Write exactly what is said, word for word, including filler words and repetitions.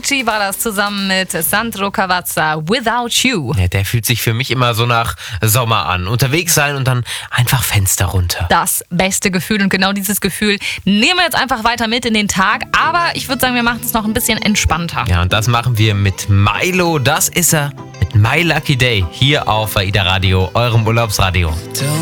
Avicii war das zusammen mit Sandro Cavazza, Without You. Ja, der fühlt sich für mich immer so nach Sommer an. Unterwegs sein und dann einfach Fenster runter. Das beste Gefühl, und genau dieses Gefühl nehmen wir jetzt einfach weiter mit in den Tag. Aber ich würde sagen, wir machen es noch ein bisschen entspannter. Ja, und das machen wir mit Milo. Das ist er mit My Lucky Day hier auf AIDA Radio, eurem Urlaubsradio.